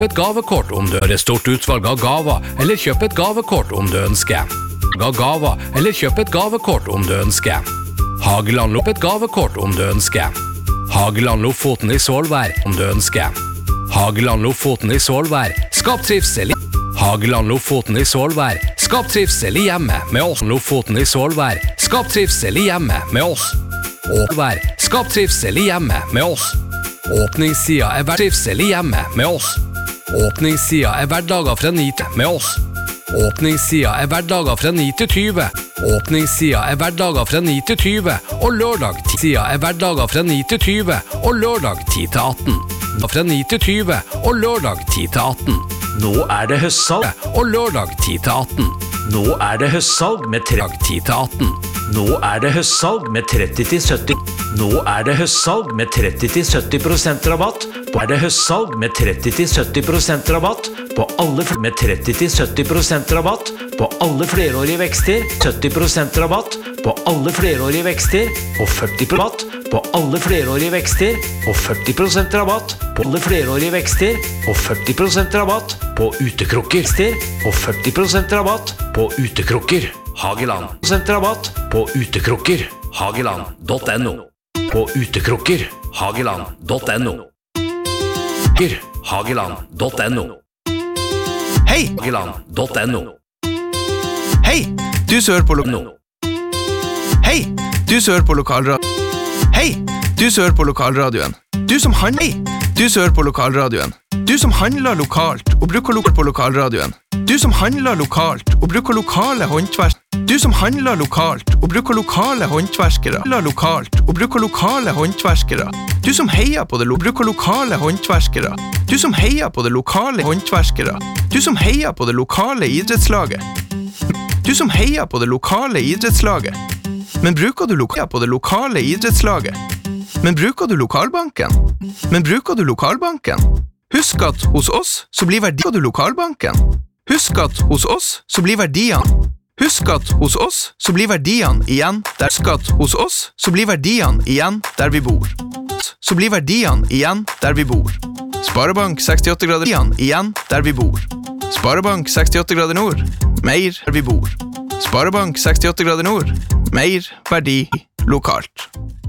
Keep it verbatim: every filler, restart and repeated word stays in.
Et gavekort om du har et stort utvalg av gaver, eller kjøp et gavekort om du ønsker. Ga gaver, eller kjøp et gavekort om du ønsker. Hageland Lopp et gavekort om du ønsker. Hageland Lofoten i Svolvær om du ønsker. Hageland Lofoten i Svolvær, skap trivsel i Hageland Lofoten i Svolvær, skap trivsel i hjemmet med oss. Lofoten i Svolvær, skap trivsel i hjemmet med oss. Åpvær, skap trivsel i hjemmet med oss. Åpningssida er hver trivsel i hjemmet med oss. Åpningssida er hverdager fra ni til med oss. Åpningssida er hverdager fra ni til tyve. Åpningssida er hverdager fra ni til tyve, og lørdag sida er hverdager fra ni til tyve, og lørdag ti til atten. Fra ni til tyve, og lørdag ti til atten. Nå er det høstsalg, og lørdag ti til atten. Nå er det høstsalg med Lørdag ti til atten. Nå er det høstsalg med tretti til sytti. Nå er det høstsalg med tretti til sytti prosent rabatt. Nå er det høstsalg med tretti til sytti prosent rabatt på alle med tretti til sytti prosent rabatt på alle flerårige vekster. sytti prosent rabatt på alle flerårige vekster og førti prosent rabatt på alle flerårige vekster og førti prosent rabatt på alle flerårige vekster og førti prosent rabatt på utekrukker og førti prosent rabatt på utekrukker. Hageland. Prosent rabatt på utekrukker. Hageland punktum no. På utekrukker. Hageland punktum no. Hageland punktum no. Hei! Hageland punktum no. Hei! Du sør på lo... No. Hei! Du sør på lokalradioen. Hei! Du sør på lokalradioen. Du som handler... Du sør på lokalradioen. Du som handler lokalt og bruker lokalt på lokalradioen. Du som handler lokalt og bruker lokale håndverk. Du som handler lokalt og bruker lokale håndverkere. Handler lokalt og bruker lokale håndverkere. Du som heier på det lo bruker lokale håndverkere. Du som heier på det lokale håndverkere. Du som heier på det lokale idrettslaget. Du som heier på det lokale idrettslaget. Men bruker du loka på det lokale idrettslaget? Men bruker du lokalbanken? Men bruker du lokalbanken? Husk at hos oss så blir verdiene du lokalbanken. Husk at hos oss så blir verdiene. Husk at hos oss så blir verdiene igjen der. Husk at hos oss så blir verdiene igjen der vi bor. Så blir verdiene igjen der vi bor. Sparebank sekstiåtte grader igjen der vi bor. Sparebank sekstiåtte grader nord. Mer der vi bor. Sparebank sekstiåtte grader nord. Mer verdi lokalt.